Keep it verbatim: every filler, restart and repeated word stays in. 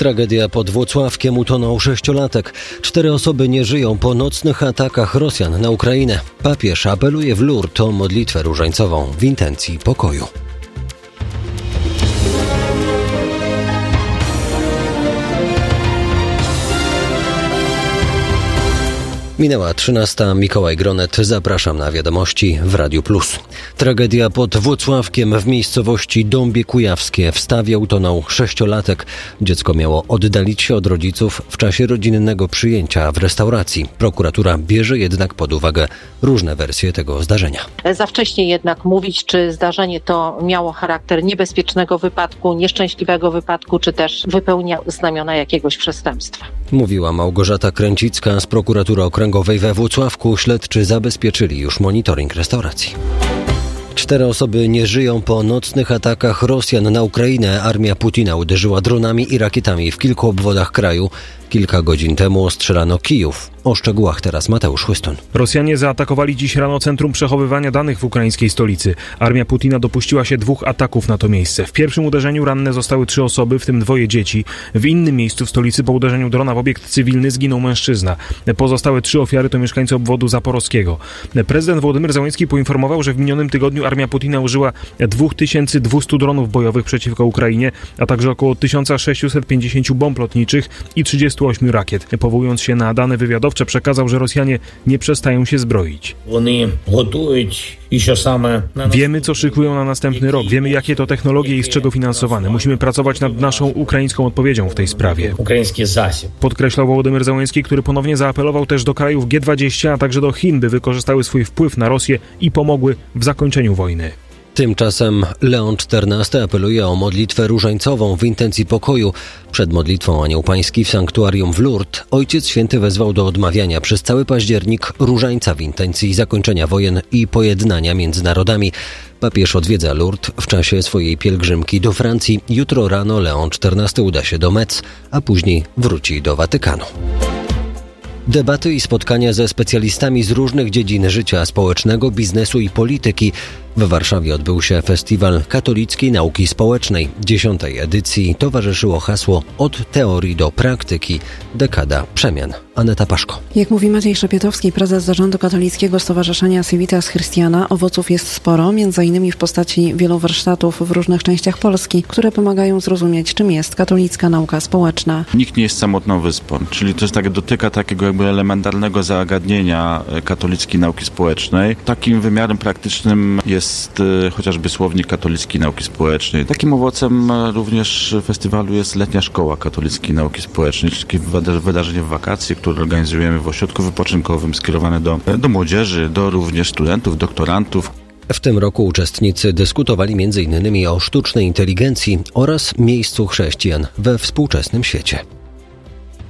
Tragedia pod Włocławkiem, utonął sześciolatek. Cztery osoby nie żyją po nocnych atakach Rosjan na Ukrainę. Papież apeluje w Lourdes o modlitwę różańcową w intencji pokoju. Minęła trzynasta. Mikołaj Gronet. Zapraszam na wiadomości w Radiu Plus. Tragedia pod Włocławkiem w miejscowości Dąbie Kujawskie. W stawie utonął sześciolatek. Dziecko miało oddalić się od rodziców w czasie rodzinnego przyjęcia w restauracji. Prokuratura bierze jednak pod uwagę różne wersje tego zdarzenia. Za wcześnie jednak mówić, czy zdarzenie to miało charakter niebezpiecznego wypadku, nieszczęśliwego wypadku, czy też wypełnia znamiona jakiegoś przestępstwa. Mówiła Małgorzata Kręcicka z Prokuratury Okręgowej we Włocławku. Śledczy zabezpieczyli już monitoring restauracji. Cztery osoby nie żyją po nocnych atakach Rosjan na Ukrainę. Armia Putina uderzyła dronami i rakietami w kilku obwodach kraju. Kilka godzin temu ostrzelano Kijów. O szczegółach teraz Mateusz Chłystun. Rosjanie zaatakowali dziś rano centrum przechowywania danych w ukraińskiej stolicy. Armia Putina dopuściła się dwóch ataków na to miejsce. W pierwszym uderzeniu ranne zostały trzy osoby, w tym dwoje dzieci. W innym miejscu w stolicy po uderzeniu drona w obiekt cywilny zginął mężczyzna. Pozostałe trzy ofiary to mieszkańcy obwodu zaporowskiego. Prezydent Wołodymyr Zełenski poinformował, że w minionym tygodniu armia Putina użyła dwa tysiące dwieście dronów bojowych przeciwko Ukrainie, a także około tysiąc sześćset pięćdziesiąt bomb lotniczych i trzydzieści osiem rakiet. Powołując się na dane wywiadowcze, przekazał, że Rosjanie nie przestają się zbroić. Wiemy, co szykują na następny rok. Wiemy, jakie to technologie i z czego finansowane. Musimy pracować nad naszą ukraińską odpowiedzią w tej sprawie. Podkreślał Wołodymyr Zełenski, który ponownie zaapelował też do krajów G dwadzieścia, a także do Chin, by wykorzystały swój wpływ na Rosję i pomogły w zakończeniu wojny. Tymczasem Leon czternasty apeluje o modlitwę różańcową w intencji pokoju. Przed modlitwą Anioł Pański w sanktuarium w Lourdes Ojciec Święty wezwał do odmawiania przez cały październik różańca w intencji zakończenia wojen i pojednania między narodami. Papież odwiedza Lourdes w czasie swojej pielgrzymki do Francji. Jutro rano Leon czternasty uda się do Metz, a później wróci do Watykanu. Debaty i spotkania ze specjalistami z różnych dziedzin życia społecznego, biznesu i polityki. W Warszawie odbył się Festiwal Katolickiej Nauki Społecznej. Dziesiątej edycji towarzyszyło hasło Od teorii do praktyki. Dekada przemian. Aneta Paszko. Jak mówi Maciej Szepietowski, prezes zarządu katolickiego Stowarzyszenia Civitas Christiana, owoców jest sporo, między innymi w postaci wielu warsztatów w różnych częściach Polski, które pomagają zrozumieć, czym jest katolicka nauka społeczna. Nikt nie jest samotną wyspą, czyli to jest tak, dotyka takiego jakby elementarnego zagadnienia katolickiej nauki społecznej. Takim wymiarem praktycznym jest Jest chociażby słownik katolickiej nauki społecznej. Takim owocem również festiwalu jest letnia szkoła katolickiej nauki społecznej, czyli takie wydarzenie w wakacje, które organizujemy w ośrodku wypoczynkowym, skierowane do, do młodzieży, do również studentów, doktorantów. W tym roku uczestnicy dyskutowali między innymi o sztucznej inteligencji oraz miejscu chrześcijan we współczesnym świecie.